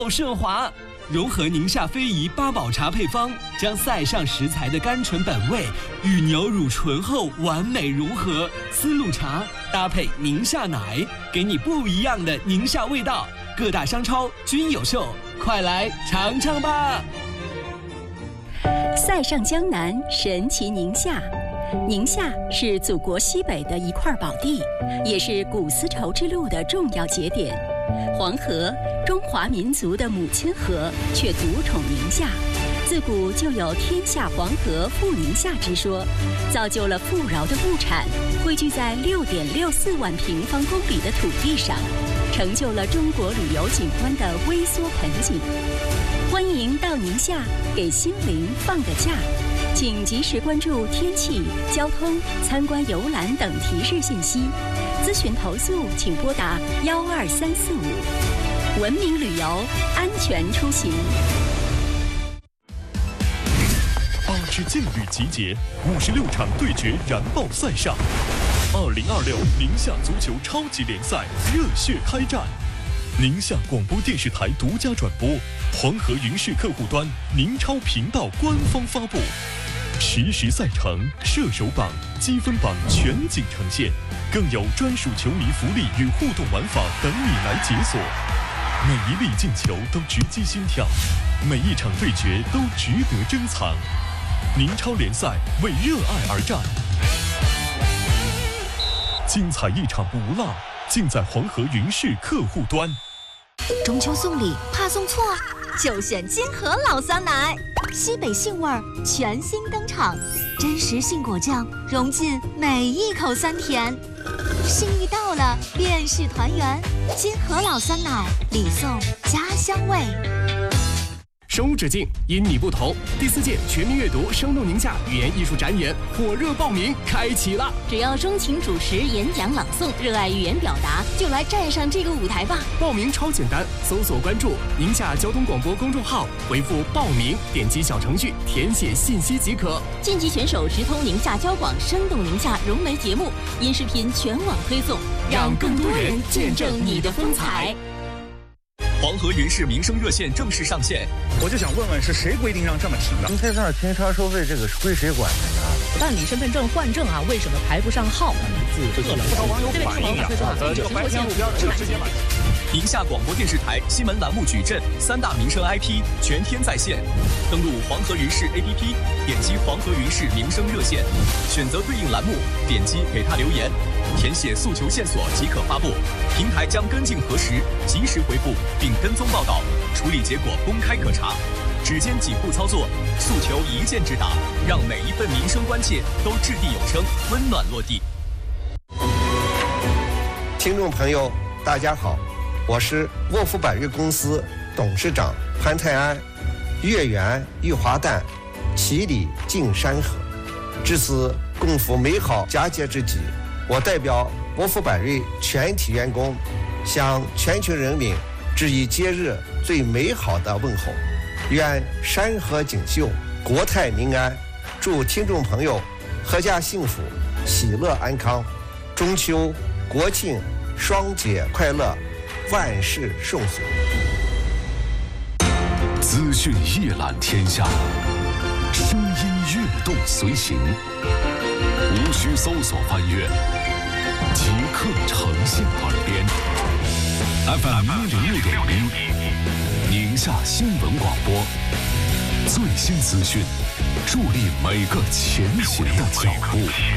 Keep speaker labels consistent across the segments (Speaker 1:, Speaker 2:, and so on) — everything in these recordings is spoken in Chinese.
Speaker 1: 顺滑，融合宁夏非遗八宝茶配方，将塞上食材的甘醇本味与牛乳醇厚完美融合。丝路茶搭配宁夏奶，给你不一样的宁夏味道。各大商超均有售，快来尝尝吧！
Speaker 2: 塞上江南，神奇宁夏。宁夏是祖国西北的一块宝地，也是古丝绸之路的重要节点。黄河，中华民族的母亲河，却独宠宁夏。自古就有天下黄河富宁夏之说，造就了富饶的物产汇聚在6.64万平方公里的土地上，成就了中国旅游景观的微缩盆景。欢迎到宁夏给心灵放个假，请及时关注天气、交通、参观游览等提示信息。咨询投诉请拨打12345。文明旅游，安全出行。
Speaker 3: 8支劲旅集结，56场对决燃爆赛上。2026宁夏足球超级联赛热血开战。宁夏广播电视台独家转播，黄河云视客户端、宁超频道官方发布，实时赛程、射手榜、积分榜全景呈现，更有专属球迷福利与互动玩法等你来解锁。每一粒进球都直击心跳，每一场对决都值得珍藏。宁超联赛为热爱而战，精彩一场不落，尽在黄河云视客户端。
Speaker 4: 中秋送礼怕送错，就选金河老酸奶，西北杏味儿全新登场，真实杏果酱融进每一口酸甜，心意到了便是团圆。金河老酸奶，礼送家乡味。
Speaker 5: 生无止境，因你不同。第4届全民阅读生动宁夏语言艺术展演火热报名开启了！
Speaker 6: 只要钟情主持、演讲、朗诵，热爱语言表达，就来站上这个舞台吧！
Speaker 5: 报名超简单，搜索关注宁夏交通广播公众号，回复报名，点击小程序填写信息即可。
Speaker 6: 晋级选手直通宁夏交广生动宁夏融媒节目，音视频全网推送，
Speaker 5: 让更多人见证你的风采。
Speaker 7: 黄河云视民生热线正式上线，
Speaker 8: 我就想问问，是谁规定让这么停的？
Speaker 9: 您在这儿停车收费，这个是归谁管的呀？
Speaker 10: 办理身份证换证啊，为什么排不上号？
Speaker 8: 不少网友反映呀，这个白天路边的直接买。
Speaker 7: 宁夏广播电视台新闻栏目矩阵3大民生 IP 全天在线，登录黄河云视 APP， 点击黄河云视民生热线，选择对应栏目，点击给他留言，填写诉求线索即可发布，平台将跟进核实，及时回复并跟踪报道，处理结果公开可查。指尖几步操作，诉求一键直达，让每一份民生关切都掷地有声，温暖落地。
Speaker 11: 听众朋友，大家好，我是沃夫百瑞公司董事长潘泰安。月圆玉华诞，其里尽山河。至此共赴美好佳节之际，我代表沃夫百瑞全体员工，向全球人民致以节日最美好的问候。愿山河锦绣，国泰民安。祝听众朋友阖家幸福，喜乐安康。中秋、国庆双节快乐，万事顺遂。
Speaker 12: 资讯一览天下，声音跃动随行，无需搜索翻阅，即刻呈现耳边。FM 106.1，宁夏新闻广播，最新资讯，助力每个前行的脚步。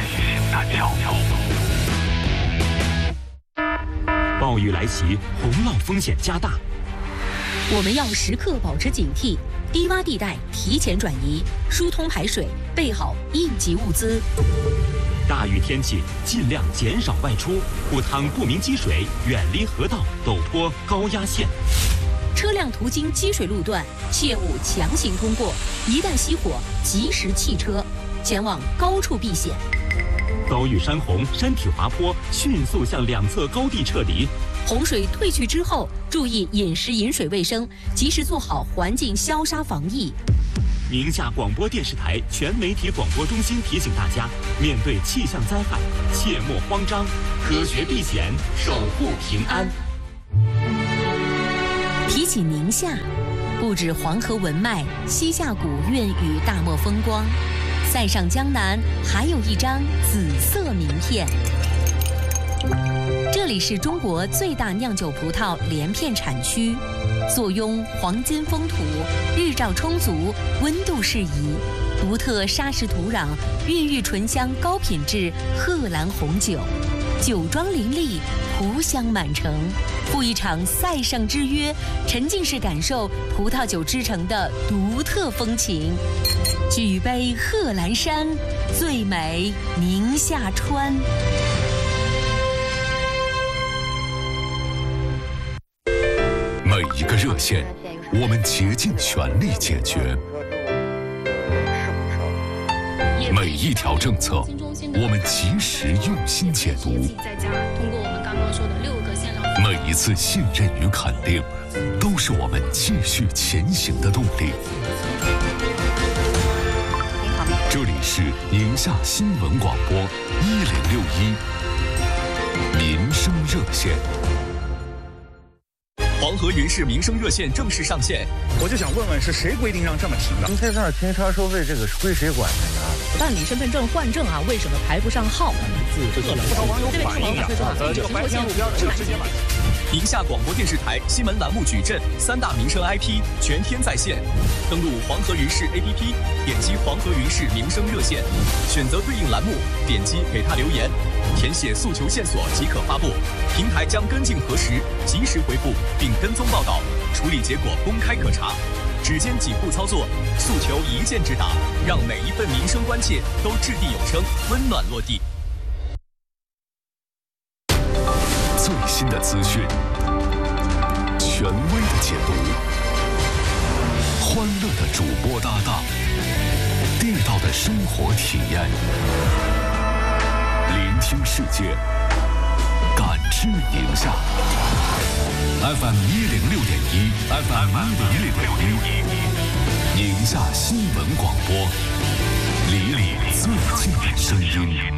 Speaker 13: 暴雨来袭，洪涝风险加大。
Speaker 10: 我们要时刻保持警惕，低洼地带提前转移，疏通排水，备好应急物资。
Speaker 13: 大雨天气尽量减少外出，不趟不明积水，远离河道、陡坡、高压线。
Speaker 10: 车辆途经积水路段，切勿强行通过，一旦熄火，及时弃车，前往高处避险。
Speaker 13: 遭遇山洪、山体滑坡，迅速向两侧高地撤离。
Speaker 10: 洪水退去之后，注意饮食饮水卫生，及时做好环境消杀防疫。
Speaker 13: 宁夏广播电视台全媒体广播中心提醒大家，面对气象灾害，切莫慌张，科学避险，守护平安。
Speaker 10: 提提起宁夏，不止黄河文脉、西夏古韵与大漠风光，塞上江南还有一张紫色名片。这里是中国最大酿酒葡萄连片产区，坐拥黄金风土，日照充足，温度适宜，独特砂石土壤孕育醇香高品质贺兰红酒，酒庄林立，葡香满城。赴一场塞上之约，沉浸式感受葡萄酒之城的独特风情。举杯贺兰山，最美宁夏川。
Speaker 12: 每一个热线，我们竭尽全力解决；每一条政策，我们及时用心解读；每一次信任与肯定，都是我们继续前行的动力。这里是宁夏新闻广播1061民生热线。
Speaker 7: 黄河云氏民生热线正式上线，
Speaker 8: 我就想问问，是谁规定让这么停的？
Speaker 9: 停车场停车收费这个是归谁管的呀？
Speaker 14: 办理身份证换证啊，为什么排不上号？
Speaker 8: 不少网友反映啊，这个白天路边就直接买。
Speaker 7: 宁夏广播电视台新闻栏目矩阵3大民生 IP 全天在线，登录黄河云氏 APP， 点击黄河云氏民生热线，选择对应栏目，点击给他留言，填写诉求线索即可发布，平台将跟进核实，及时回复并跟踪报道，处理结果公开可查。只见几步操作，诉求一键直达，让每一份民生关切都掷地有声，温暖落地。
Speaker 12: 最新的资讯，权威的解读，欢乐的主播搭档，地道的生活体验，聆听世界，感知宁夏。FM 106.1 ，FM 106.1，宁夏新闻广播，离你最近的声音。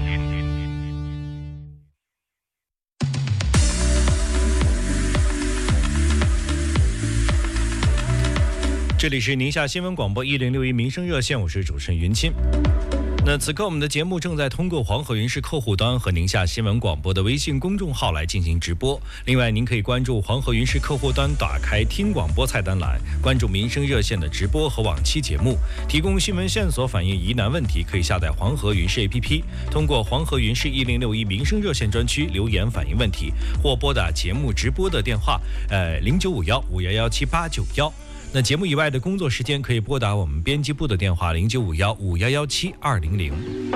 Speaker 15: 这里是宁夏新闻广播1061民生热线，我是主持人云钦。那此刻我们的节目正在通过黄河云氏客户端和宁夏新闻广播的微信公众号来进行直播。另外，您可以关注黄河云氏客户端，打开听广播菜单栏，关注民生热线的直播和往期节目，提供新闻线索、反映疑难问题，可以下载黄河云氏 APP， 通过黄河云氏1061民生热线专区留言反映问题，或拨打节目直播的电话0951 511 7891。那节目以外的工作时间，可以拨打我们编辑部的电话0951 511 7200。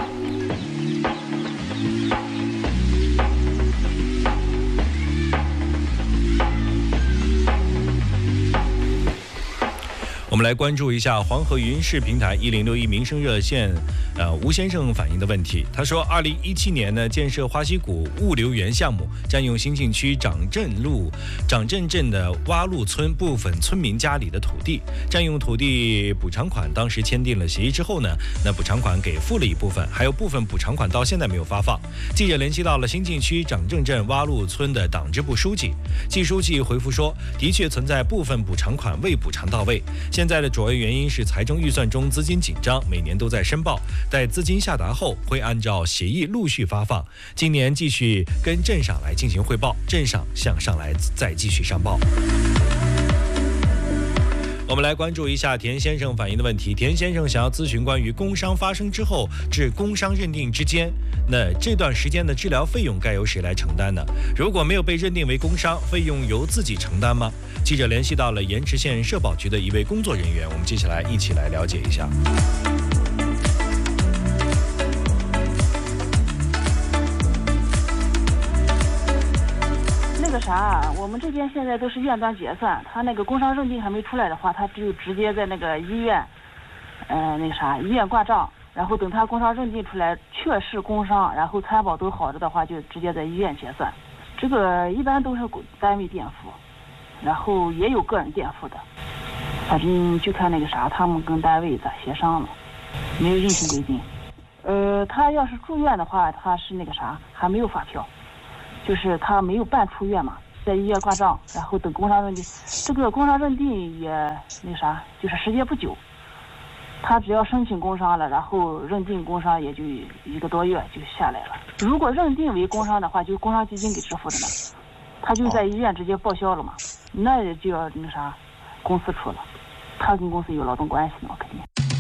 Speaker 15: 我们来关注一下黄河云氏平台1061民生热线，吴先生反映的问题。他说，2017年呢，建设花溪谷物流园项目占用新沁区长镇镇的洼路村部分村民家里的土地，占用土地补偿款，当时签订了协议之后呢，那补偿款给付了一部分，还有部分补偿款到现在没有发放。记者联系到了新沁区长镇镇洼路村的党支部书记，季书记回复说，的确存在部分补偿款未补偿到位。现在的主要原因是财政预算中资金紧张，每年都在申报，待资金下达后会按照协议陆续发放。今年继续跟镇上来进行汇报，镇上向上来再继续上报。我们来关注一下田先生反映的问题。田先生想要咨询关于工伤发生之后至工伤认定之间，那这段时间的治疗费用该由谁来承担呢？如果没有被认定为工伤，费用由自己承担吗？记者联系到了盐池县社保局的一位工作人员，我们接下来一起来了解一下。
Speaker 16: 那个啥，我们这边现在都是院端结算，他那个工伤认定还没出来的话，他就直接在那个医院，医院挂账，然后等他工伤认定出来确是工伤，然后参保都好着的话，就直接在医院结算。这个一般都是单位垫付，然后也有个人垫付的，反正就看那个啥，他们跟单位咋协商了，没有硬性规定。他要是住院的话，他是那个啥，还没有发票。就是他没有办出院嘛， 在医院挂账，然后等工伤认定。这个工伤认定也就是时间不久。他只要申请工伤了，然后认定工伤也就1个多月就下来了。如果认定为工伤的话，就工伤基金给支付的呢，他就在医院直接报销了嘛，那也就要公司出了，他跟公司有劳动关系嘛，肯定。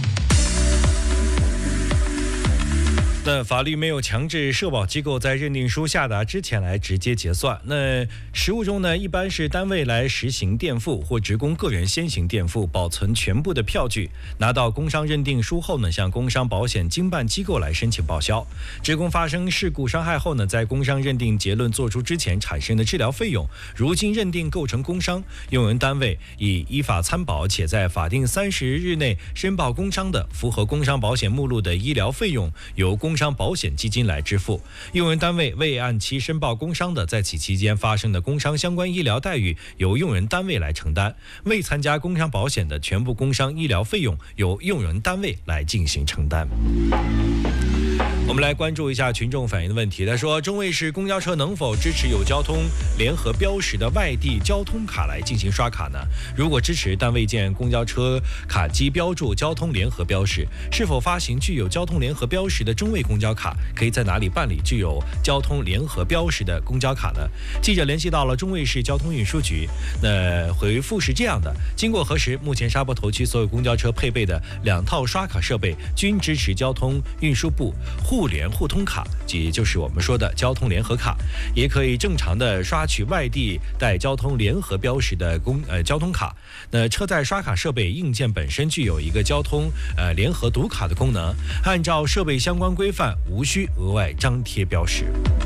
Speaker 15: 那法律没有强制社保机构在认定书下达之前来直接结算。那实务中呢，一般是单位来实行垫付，或职工个人先行垫付，保存全部的票据。拿到工伤认定书后呢，向工伤保险经办机构来申请报销。职工发生事故伤害后呢，在工伤认定结论作出之前产生的治疗费用，如经认定构成工伤，用人单位已依法参保，且在法定30日内申报工伤的，符合工伤保险目录的医疗费用由工伤保险基金来支付。用人单位未按期申报工伤的，在其期间发生的工伤相关医疗待遇由用人单位来承担。未参加工伤保险的，全部工伤医疗费用由用人单位来进行承担。我们来关注一下群众反映的问题。他说，中卫市公交车能否支持有交通联合标识的外地交通卡来进行刷卡呢？如果支持，但未见公交车卡机标注交通联合标识，是否发行具有交通联合标识的中卫公交卡？可以在哪里办理具有交通联合标识的公交卡呢？记者联系到了中卫市交通运输局，那回复是这样的：经过核实，目前沙坡头区所有公交车配备的2套刷卡设备均支持交通运输部互联互通卡，即就是我们说的交通联合卡，也可以正常的刷取外地带交通联合标识的交通卡。那车载刷卡设备硬件本身具有一个交通联合读卡的功能，按照设备相关规范，无需额外张贴标识。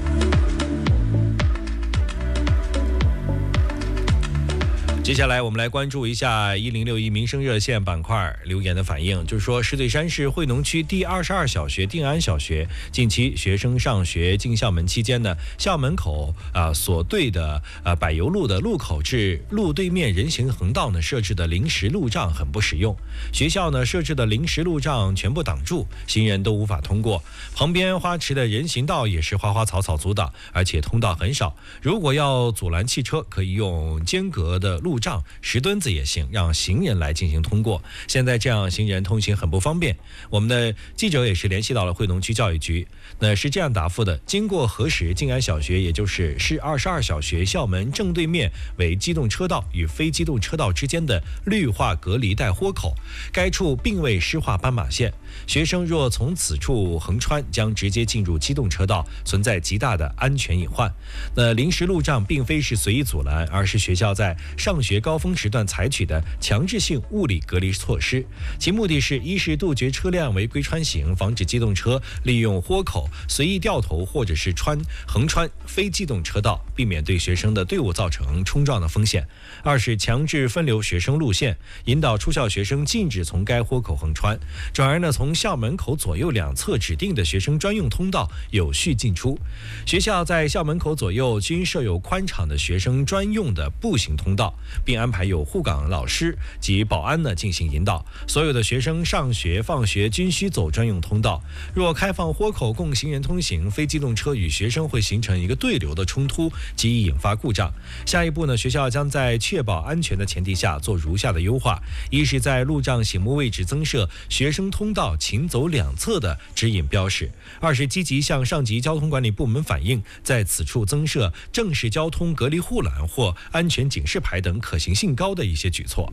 Speaker 15: 接下来我们来关注一下1061民生热线板块留言的反应，就是说石嘴山市惠农区第22小学定安小学近期学生上学进校门期间呢，校门口所对的柏油路的路口至路对面人行横道呢设置的临时路障很不实用，学校呢设置的临时路障全部挡住，行人都无法通过，旁边花池的人行道也是花花草草阻挡，而且通道很少，如果要阻拦汽车，可以用间隔的路障石墩子也行，让行人来进行通过。现在这样行人通行很不方便。我们的记者也是联系到了惠农区教育局，那是这样答复的：经过核实，静安小学也就是市22小学校门正对面为机动车道与非机动车道之间的绿化隔离带豁口，该处并未施画斑马线，学生若从此处横穿，将直接进入机动车道，存在极大的安全隐患。那临时路障并非是随意阻拦，而是学校在上学高峰时段采取的强制性物理隔离措施，其目的是一是杜绝车辆违规穿行，防止机动车利用豁口随意掉头或者是横穿非机动车道，避免对学生的队伍造成冲撞的风险；二是强制分流学生路线，引导出校学生禁止从该豁口横穿，转而从校门口左右两侧指定的学生专用通道有序进出。学校在校门口左右均设有宽敞的学生专用的步行通道，并安排有护岗老师及保安进行引导，所有的学生上学放学均需走专用通道。若开放豁口供行人通行，非机动车与学生会形成一个对流的冲突，极易引发故障。下一步学校将在确保安全的前提下做如下的优化：一是在路障醒目位置增设学生通道请走两侧的指引标识；二是积极向上级交通管理部门反映，在此处增设正式交通隔离护栏或安全警示牌等可行性高的一些举措。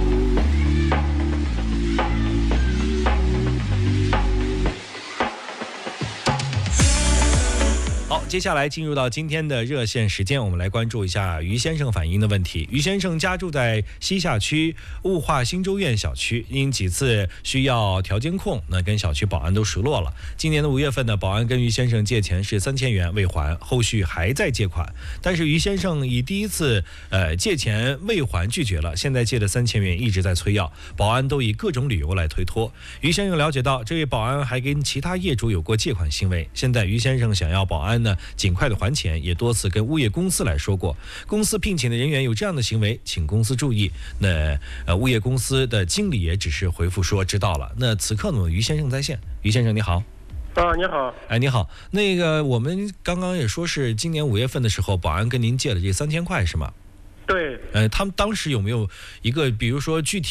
Speaker 15: 好，接下来进入到今天的热线时间，我们来关注一下于先生反映的问题。于先生家住在西夏区物化新洲苑小区，因几次需要调监控，跟小区保安都熟络了。今年的5月份保安跟于先生借钱是3000元未还，后续还在借款，但是于先生以第一次借钱未还拒绝了，现在借的3000元一直在催要，保安都以各种理由来推脱。于先生了解到，这位保安还跟其他业主有过借款行为，现在于先生想要保安尽快的还钱，也多次跟物业公司来说过，公司聘请的人员有这样的行为，请公司注意。物业公司的经理也只是回复说知道了。那此刻于先生在线，于先生你好。
Speaker 17: 你好。
Speaker 15: 哎，你好，那个我们刚刚也说是今年5月份的时候，保安跟您借了这3000块是吗？
Speaker 17: 对。
Speaker 15: 他们当时有没有一个，比如说具体